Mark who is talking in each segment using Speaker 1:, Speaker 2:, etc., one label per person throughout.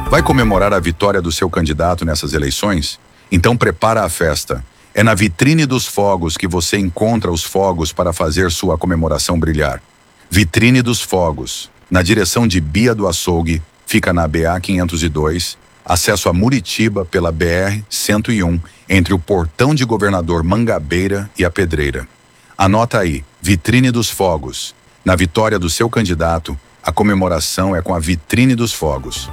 Speaker 1: Vai comemorar a vitória do seu candidato nessas eleições? Então prepara a festa. É na vitrine dos fogos que você encontra os fogos para fazer sua comemoração brilhar. Vitrine dos Fogos, na direção de Bia do Açougue, fica na BA 502, acesso a Muritiba pela BR 101, entre o Portão de Governador Mangabeira e a Pedreira. Anota aí, Vitrine dos Fogos. Na vitória do seu candidato, a comemoração é com a Vitrine dos Fogos.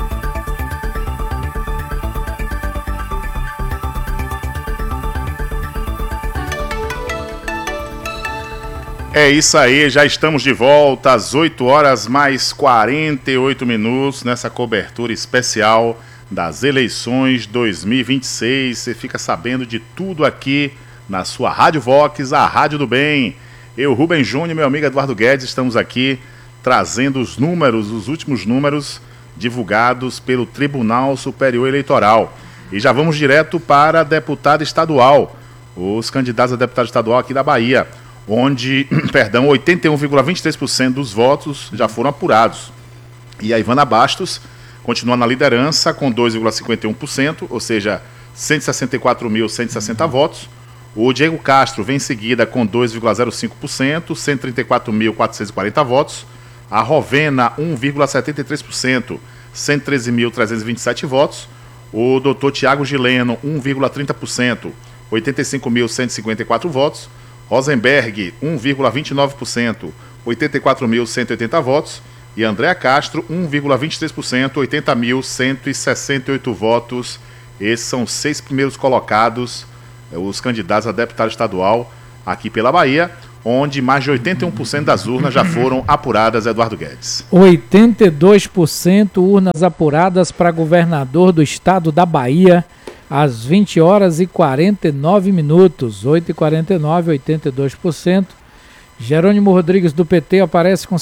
Speaker 2: É isso aí, já estamos de volta às 8 horas mais 48 minutos nessa cobertura especial das eleições 2026. Você fica sabendo de tudo aqui na sua Rádio Vox, a Rádio do Bem. Eu, Rubens Júnior e meu amigo Eduardo Guedes, estamos aqui trazendo os últimos números divulgados pelo Tribunal Superior Eleitoral. E já vamos direto para deputado estadual, os candidatos a deputado estadual aqui da Bahia, onde, 81,23% dos votos já foram apurados. E a Ivana Bastos continua na liderança com 2,51%, ou seja, 164.160 votos. O Diego Castro vem em seguida com 2,05%, 134.440 votos. A Rovena, 1,73%, 113.327 votos. O Dr. Tiago Gileno, 1,30%, 85.154 votos. Rosenberg, 1,29%, 84.180 votos. E Andréa Castro, 1,23%, 80.168 votos. Esses são os 6 primeiros colocados, os candidatos a deputado estadual aqui pela Bahia, onde mais de 81% das urnas já foram apuradas, Eduardo Guedes.
Speaker 3: 82% urnas apuradas para governador do estado da Bahia, às 20 horas e 49 minutos, 8h49, 82%. Jerônimo Rodrigues do PT aparece com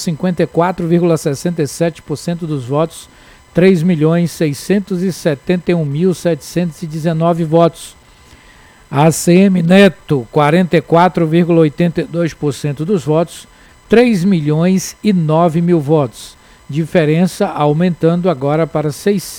Speaker 3: 54,67% dos votos, 3.671.719 votos. ACM Neto, 44,82% dos votos, 3.009.000 votos. Diferença aumentando agora para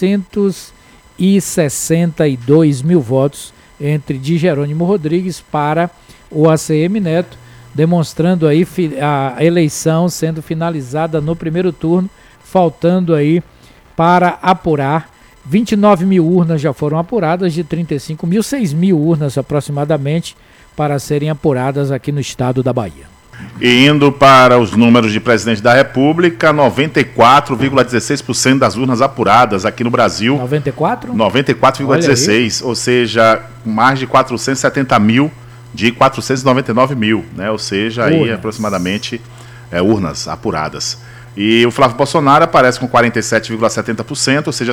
Speaker 3: 662 mil votos entre de Jerônimo Rodrigues para o ACM Neto, demonstrando aí a eleição sendo finalizada no primeiro turno, faltando aí para apurar. 29 mil urnas já foram apuradas, de 35 mil, 6 mil urnas aproximadamente para serem apuradas aqui no estado da Bahia.
Speaker 2: E indo para os números de presidente da República, 94,16% das urnas apuradas aqui no Brasil.
Speaker 3: 94?
Speaker 2: 94,16%, ou seja, mais de 470 mil de 499 mil, né? Ou seja, aí aproximadamente urnas apuradas. E o Flávio Bolsonaro aparece com 47,70%, ou seja,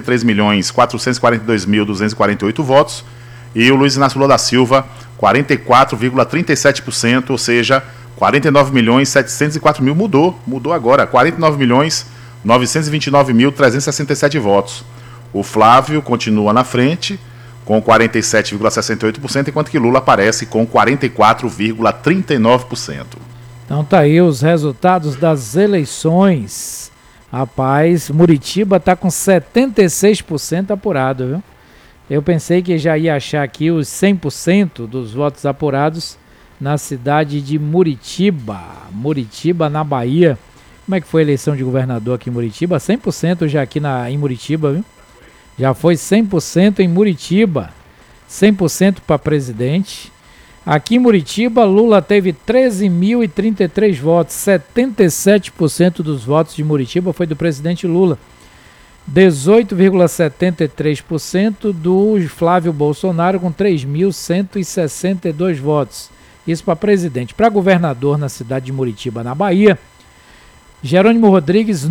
Speaker 2: 53.442.248 votos. E o Luiz Inácio Lula da Silva, 44,37%, ou seja, 49.704.000, mudou agora, 49.929.367 votos. O Flávio continua na frente, com 47,68%, enquanto que Lula aparece com 44,39%.
Speaker 3: Então tá aí os resultados das eleições. Rapaz, Muritiba tá com 76% apurado, viu? Eu pensei que já ia achar aqui os 100% dos votos apurados na cidade de Muritiba. Muritiba, na Bahia. Como é que foi a eleição de governador aqui em Muritiba? 100% já aqui em Muritiba, viu? Já foi 100% em Muritiba. 100% para presidente. Aqui em Muritiba, Lula teve 13.033 votos. 77% dos votos de Muritiba foi do presidente Lula. 18,73% do Flávio Bolsonaro, com 3.162 votos. Isso para presidente. Para governador na cidade de Muritiba, na Bahia, Jerônimo Rodrigues,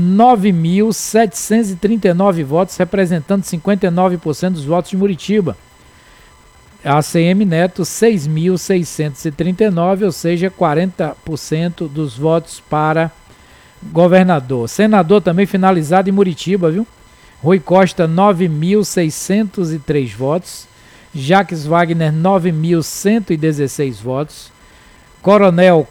Speaker 3: 9.739 votos, representando 59% dos votos de Muritiba. ACM Neto, 6.639, ou seja, 40% dos votos para governador. Senador também finalizado em Muritiba, viu? Rui Costa, 9.603 votos. Jacques Wagner, 9.116 votos. Coronel,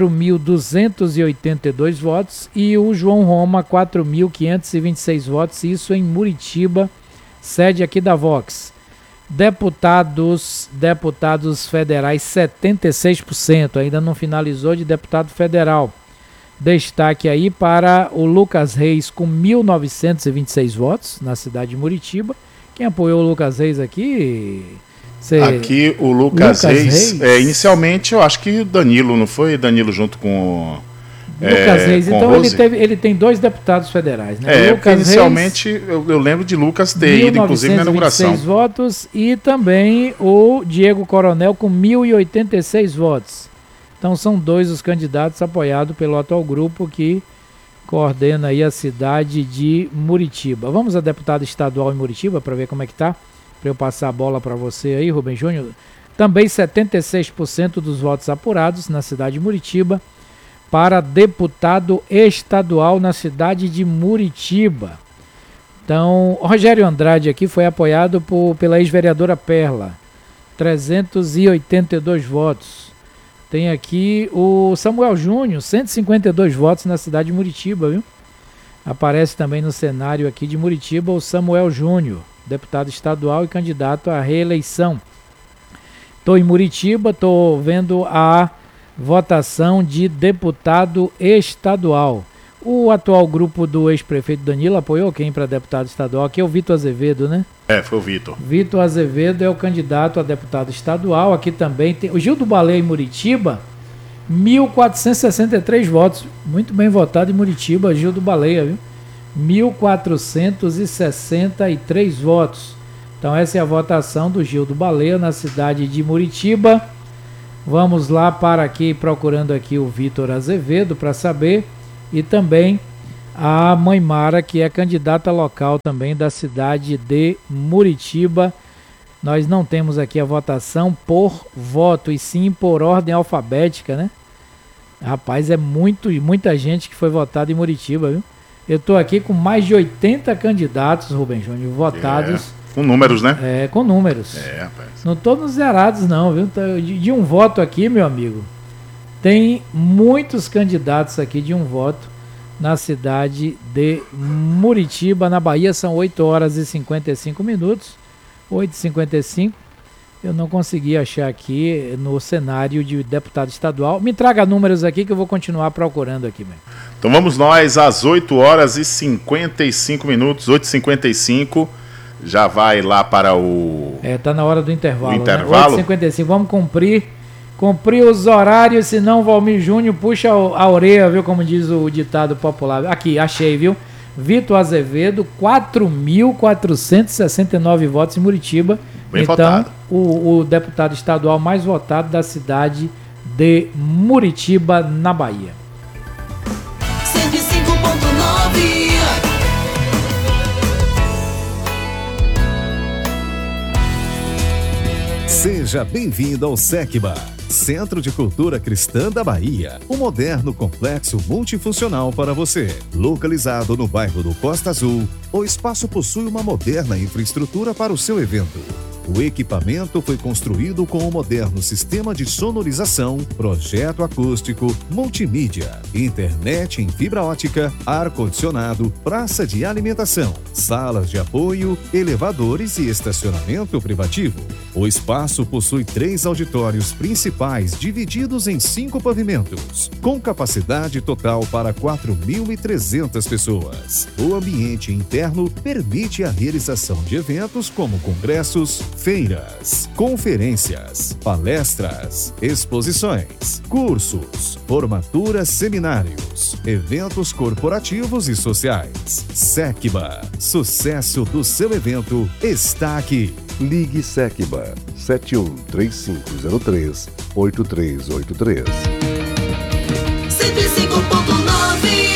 Speaker 3: 4.282 votos. E o João Roma, 4.526 votos. Isso em Muritiba, sede aqui da Vox. Deputados federais, 76%. Ainda não finalizou de deputado federal. Destaque aí para o Lucas Reis com 1.926 votos na cidade de Muritiba. Quem apoiou o Lucas Reis aqui?
Speaker 2: Aqui o Lucas Reis. Inicialmente eu acho que Danilo, não foi? Danilo junto com
Speaker 3: Lucas Reis.
Speaker 2: com
Speaker 3: Então
Speaker 2: Rose?
Speaker 3: ele tem 2 deputados federais, né?
Speaker 2: Porque inicialmente eu lembro de Lucas ter ido, inclusive, na inauguração.
Speaker 3: 1.926 votos e também o Diego Coronel com 1.086 votos. Então são 2 os candidatos apoiados pelo atual grupo que coordena aí a cidade de Muritiba. Vamos a deputado estadual em Muritiba para ver como é que tá, para eu passar a bola para você aí, Rubem Júnior. Também 76% dos votos apurados na cidade de Muritiba para deputado estadual na cidade de Muritiba. Então, Rogério Andrade aqui foi apoiado pela ex-vereadora Perla, 382 votos. Tem aqui o Samuel Júnior, 152 votos na cidade de Muritiba, viu? Aparece também no cenário aqui de Muritiba o Samuel Júnior, deputado estadual e candidato à reeleição. Estou em Muritiba, estou vendo a votação de deputado estadual. O atual grupo do ex-prefeito Danilo apoiou quem para deputado estadual? Aqui é o Vitor Azevedo, né?
Speaker 2: Foi o Vitor.
Speaker 3: Vitor Azevedo é o candidato a deputado estadual. Aqui também tem o Gil do Baleia em Muritiba, 1.463 votos. Muito bem votado em Muritiba, Gil do Baleia, viu? 1.463 votos. Então essa é a votação do Gil do Baleia na cidade de Muritiba. Vamos lá para aqui, procurando aqui o Vitor Azevedo para saber. E também a Mãe Mara, que é candidata local também da cidade de Muritiba. Nós não temos aqui a votação por voto, e sim por ordem alfabética, né? Rapaz, é muita gente que foi votada em Muritiba, viu? Eu estou aqui com mais de 80 candidatos, Rubem Júnior, votados.
Speaker 2: Com números, né?
Speaker 3: Com números.
Speaker 2: Rapaz.
Speaker 3: Não estou nos zerados não, viu? De um voto aqui, meu amigo, tem muitos candidatos aqui de um voto na cidade de Muritiba, na Bahia. São 8 horas e 55 minutos. 8h55. Eu não consegui achar aqui no cenário de deputado estadual. Me traga números aqui que eu vou continuar procurando aqui, mesmo.
Speaker 2: Então vamos nós às 8 horas e 55 minutos, 8h55. Já vai lá para o...
Speaker 3: Tá na hora do intervalo.
Speaker 2: O intervalo?
Speaker 3: Né? 8h55. Vamos cumprir os horários, senão o Valmir Júnior puxa a orelha, viu? Como diz o ditado popular. Aqui, achei, viu? Vitor Azevedo, 4.469 votos em Muritiba.
Speaker 2: Bem
Speaker 3: então,
Speaker 2: votado.
Speaker 3: O deputado estadual mais votado da cidade de Muritiba, na Bahia.
Speaker 4: 105.9.
Speaker 5: Seja bem-vindo ao SECBA, Centro de Cultura Cristã da Bahia, um moderno complexo multifuncional para você. Localizado no bairro do Costa Azul, o espaço possui uma moderna infraestrutura para o seu evento. O equipamento foi construído com um moderno sistema de sonorização, projeto acústico, multimídia, internet em fibra ótica, ar-condicionado, praça de alimentação, salas de apoio, elevadores e estacionamento privativo. O espaço possui 3 auditórios principais divididos em 5 pavimentos, com capacidade total para 4.300 pessoas. O ambiente interno permite a realização de eventos como congressos, feiras, conferências, palestras, exposições, cursos, formaturas, seminários, eventos corporativos e sociais. SECBA, sucesso do seu evento está aqui.
Speaker 6: Ligue SECBA 713503-8383.
Speaker 4: 105.9.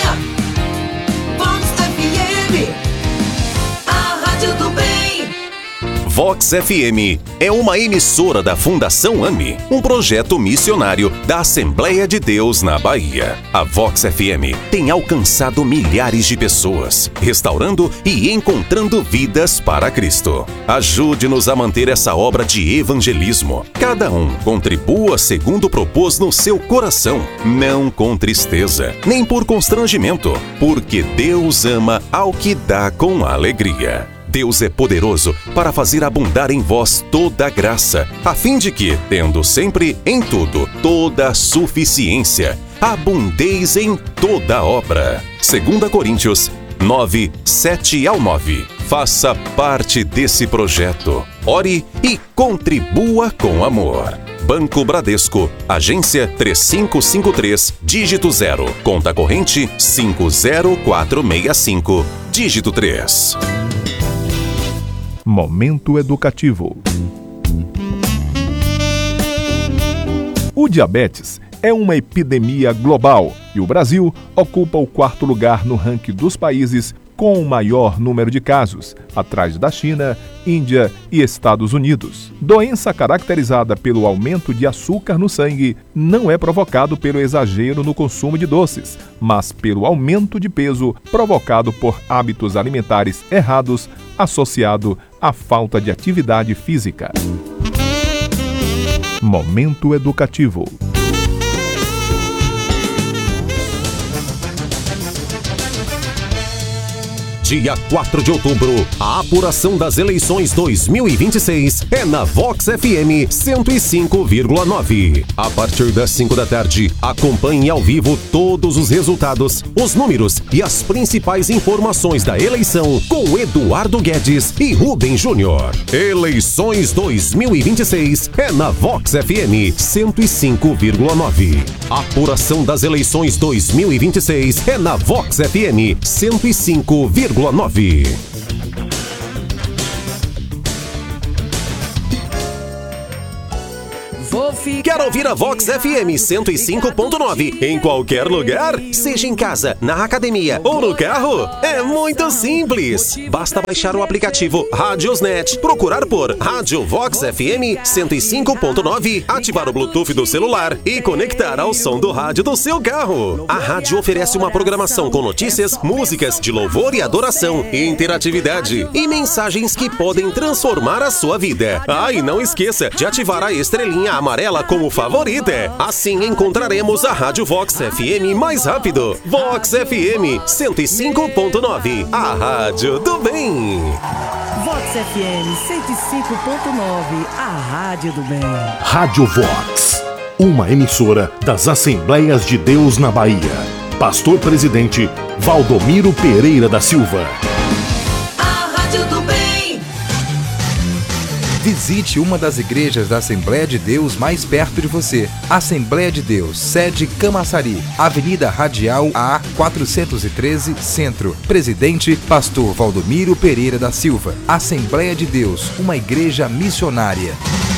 Speaker 4: Vox FM, a rádio do bem.
Speaker 7: Vox FM é uma emissora da Fundação AME, um projeto missionário da Assembleia de Deus na Bahia. A Vox FM tem alcançado milhares de pessoas, restaurando e encontrando vidas para Cristo. Ajude-nos a manter essa obra de evangelismo. Cada um contribua segundo propôs no seu coração, não com tristeza, nem por constrangimento, porque Deus ama ao que dá com alegria. Deus é poderoso para fazer abundar em vós toda a graça, a fim de que, tendo sempre em tudo toda a suficiência, abundeis em toda obra. 2 Coríntios 9, 7-9. Faça parte desse projeto. Ore e contribua com amor. Banco Bradesco, agência 3553, dígito 0, conta corrente 50465, dígito 3.
Speaker 8: Momento educativo. O diabetes é uma epidemia global e o Brasil ocupa o 4º lugar no ranking dos países com o maior número de casos, atrás da China, Índia e Estados Unidos. Doença caracterizada pelo aumento de açúcar no sangue não é provocado pelo exagero no consumo de doces, mas pelo aumento de peso provocado por hábitos alimentares errados associado à falta de atividade física. Momento educativo.
Speaker 7: Dia 4 de outubro, a apuração das eleições 2026 é na Vox FM 105,9. A partir das 5 da tarde, acompanhe ao vivo todos os resultados, os números e as principais informações da eleição com Eduardo Guedes e Rubem Júnior. Eleições 2026 é na Vox FM 105,9. Apuração das eleições 2026 é na Vox FM 105,9. Quer ouvir a Vox FM 105.9 em qualquer lugar? Seja em casa, na academia ou no carro? É muito simples. Basta baixar o aplicativo Radiosnet, procurar por Rádio Vox FM 105.9, ativar o Bluetooth do celular e conectar ao som do rádio do seu carro. A rádio oferece uma programação com notícias, músicas de louvor e adoração, interatividade e mensagens que podem transformar a sua vida. Ah, e não esqueça de ativar a estrelinha amarela como favorita. Assim encontraremos a Rádio Vox FM mais rápido. Vox FM 105.9, a rádio do bem.
Speaker 9: Vox FM 105.9, a rádio do bem.
Speaker 10: Rádio Vox, uma emissora das Assembleias de Deus na Bahia. Pastor Presidente Valdomiro Pereira da Silva.
Speaker 4: A rádio do bem.
Speaker 11: Visite uma das igrejas da Assembleia de Deus mais perto de você. Assembleia de Deus, sede Camaçari, Avenida Radial A 413, Centro. Presidente, Pastor Valdomiro Pereira da Silva. Assembleia de Deus, uma igreja missionária.